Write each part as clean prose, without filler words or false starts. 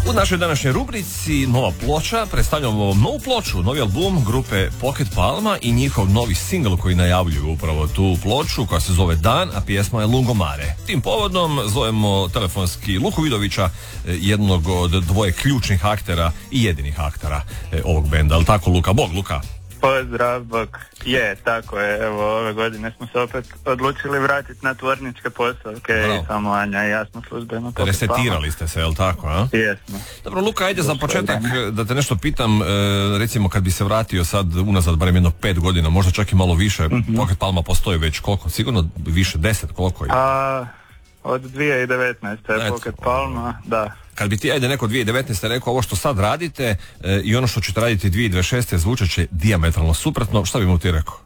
U našoj današnjoj rubrici Nova ploča predstavljamo novu ploču, novi album grupe Pocket Palma i njihov novi singl koji najavljuju upravo tu ploču koja se zove Dan, a pjesma je Lungomare. Tim povodom zovemo telefonski Luku Vidovića, jednog od dvoje ključnih aktera i jedinih aktera ovog benda. Ali tako, Luka? Bog, Luka! Pozdrav, Bog. Je, tako je. Evo, ove godine smo se opet odlučili vratiti na tvorničke postavke. Bravo. I samo Anja i ja smo službeno resetirali ste se, jel tako, a? Jesmo. Dobro, Luka, ajde za početak da te nešto pitam, recimo kad bi se vratio sad unazad barem jedno 5 godina, možda čak i malo više, Pocket Palma postoji već koliko? Sigurno više 10, koliko je? Od 2019. je Pocket Palma, da. Kad bi ti, ajde, neko 2019. rekao ovo što sad radite i ono što ćete raditi 2026. zvučat će dijametralno suprotno, šta bi mu ti rekao?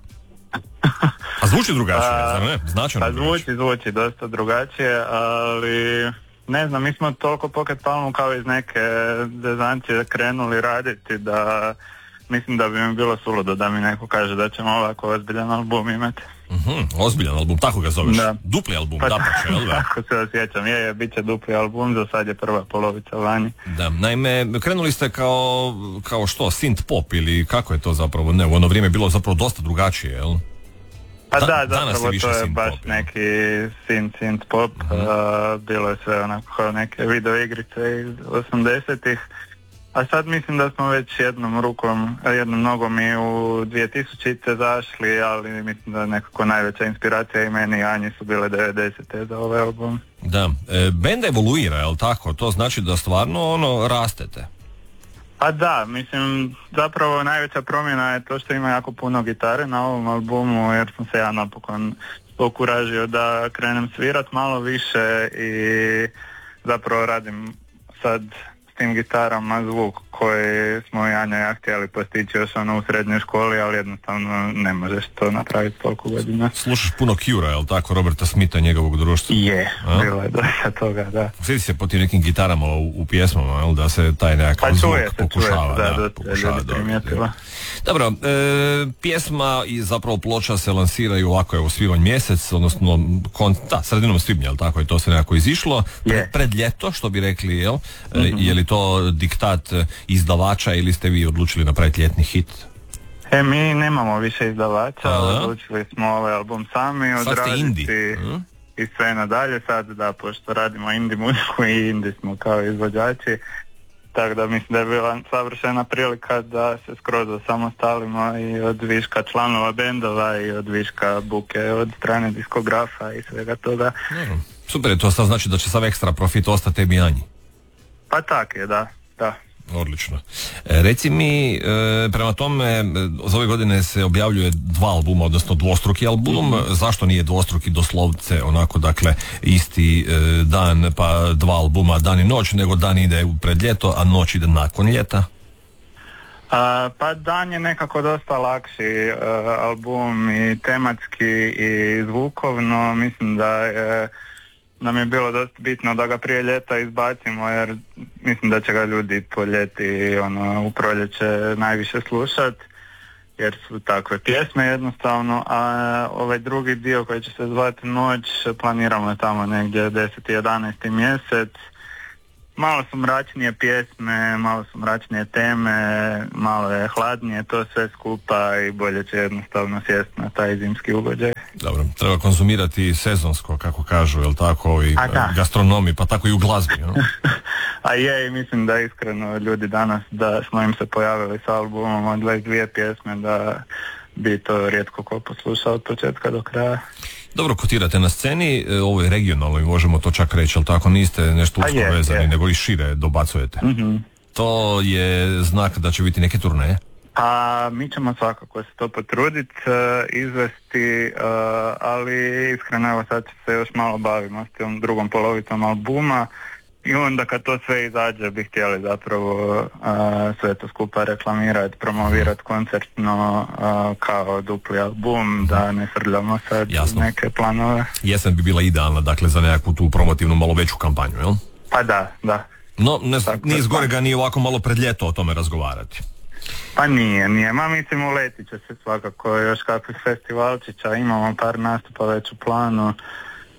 A zvuči drugačije, zar ne? Značajno drugačije. Zvuči dosta drugačije, ali ne znam, mi smo toliko Pocket Palmu kao iz neke dezancije krenuli raditi da mislim da bi mi bilo suludo da mi neko kaže da ćemo ovako ozbiljan album imati. Ozbiljan album, tako ga zoveš? Da. Dupli album, da pače, jel da? Tako se osjećam, bit će dupli album, za sad je prva polovica vani. Da, naime, krenuli ste kao što, synth pop ili kako je to zapravo? Ne, u ono vrijeme je bilo zapravo dosta drugačije, jel? Pa da, zapravo to je baš pop, neki synth pop, bilo je sve onako neke video igrice iz 80-ih. A sad mislim da smo već jednom nogom i u 2000-te zašli, ali mislim da nekako najveća inspiracija i meni i Anji su bile 90-te za ovaj album. Da, bend evoluira, je li tako? To znači da stvarno rastete? Pa da, mislim, zapravo najveća promjena je to što ima jako puno gitare na ovom albumu, jer sam se ja napokon pokuražio da krenem svirat malo više i zapravo radim sad s tim gitarama zvuk koji smo i Anja i ja htjeli postići još u srednjoj školi, ali jednostavno ne možeš to napraviti toliko godina. Slušaš puno Cure-a, je li tako, Roberta Smitha, njegovog društva? Bilo je dosta toga, da. Sjeti se po tim nekim gitarama u pjesmama, jel, da se taj nekakav zvuk pokušava. Dobro, pjesma i zapravo ploča se lansiraju ovako u svibanj mjesec, odnosno sredinom svibnja, jel tako, je to se nekako izišlo, pred ljeto, što bi rekli, jel? Je li to diktat izdavača ili ste vi odlučili napraviti ljetni hit? Mi nemamo više izdavača, odlučili smo ovaj album sami odraditi i sve nadalje. Sad da, pošto radimo indie muziku i indie smo kao izvođači, tako da mislim da je bila savršena prilika da se skroz osamostalimo i od viška članova bendova i od viška buke od strane diskografa i svega toga. Super je to, sad znači da će sav ekstra profit ostati tebi i Anji. Pa tak je, da. Odlično. Reci mi, prema tome, za ove godine se objavljuje 2 albuma, odnosno dvostruki album. Zašto nije dvostruki doslovce, onako, dakle, isti dan, pa 2 albuma, dan i noć, nego dan ide pred ljeto, a noć ide nakon ljeta? Pa dan je nekako dosta lakši album i tematski i zvukovno. Mislim da nam je bilo dosta bitno da ga prije ljeta izbacimo, jer mislim da će ga ljudi po ljeti u proljeće najviše slušat, jer su takve pjesme jednostavno, a ovaj drugi dio koji će se zvati Noć planiramo tamo negdje 10. 11. mjesec. Malo su mračnije pjesme, malo su mračnije teme, malo je hladnije to sve skupa i bolje će jednostavno sjesti na taj zimski ugođaj. Dobro, treba konzumirati sezonsko, kako kažu, jel tako, i gastronomi, pa tako i u glazbi, no? A i mislim da iskreno ljudi danas da smo im se pojavili sa albumom od 22 pjesme, da bi to rijetko ko poslušao od početka do kraja. Dobro kotirate na sceni, ovo je regionalno i možemo to čak reći, ali tako niste nešto usko vezani, nego i šire dobacujete. To je znak da će biti neke turneje? A mi ćemo svakako se to potruditi, izvesti, ali iskreno evo sad se još malo bavimo s tom drugom polovicom albuma i onda kad to sve izađe bi htjeli zapravo sve to skupa reklamirati, promovirati koncertno kao dupli album, da ne srljamo sad neke planove. Jesen bi bila idealna, dakle, za nekakvu tu promotivnu malo veću kampanju, jel? Pa da. No, nije zgorega ni ovako malo pred ljeto o tome razgovarati. Pa nije, mislim uletit će se svakako još kakvih festivalčića, imamo par nastupa već u planu,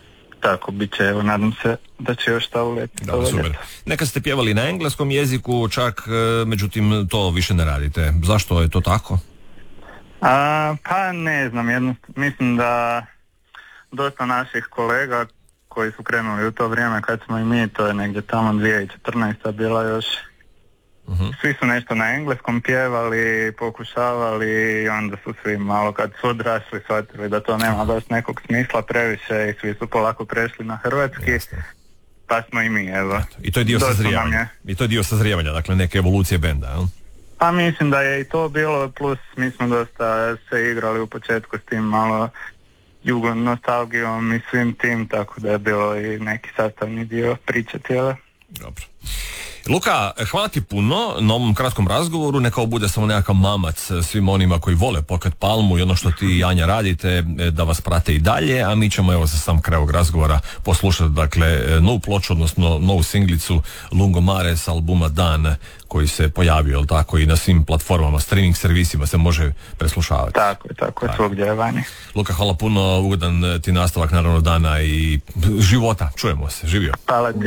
tako bit će, evo, nadam se da će još šta uletiti. Da, super. Nekad ste pjevali na engleskom jeziku, čak, međutim, to više ne radite. Zašto je to tako? Pa ne znam, mislim da dosta naših kolega koji su krenuli u to vrijeme kad smo i mi, to je negdje tamo 2014. bila još, svi su nešto na engleskom pjevali, pokušavali i onda su svi malo kad su odrasli shvatili da to nema baš nekog smisla previše i svi su polako prešli na hrvatski. Pa smo i mi, evo. I to je dio sazrijevanja. I to je dio sazrijevanja, dakle neke evolucije benda, jel? Pa mislim da je i to bilo, plus mi smo dosta se igrali u početku s tim malo jugo nostalgijom i svim tim, tako da je bilo i neki sastavni dio priče tijela. Dobro. Luka, hvala ti puno na ovom kratkom razgovoru, neka ovo bude samo nekakav mamac svim onima koji vole Pocket Palmu i ono što ti i Anja radite, da vas prate i dalje, a mi ćemo evo za sam kraj ovog razgovora poslušati dakle novu ploču, odnosno novu singlicu Lungomare s albuma Dan koji se pojavio, jel tako, i na svim platformama, streaming servisima se može preslušavati. Tako je, svugdje je vani. Luka, hvala puno, ugodan ti nastavak naravno dana i života, čujemo se, živio. Hvala ti.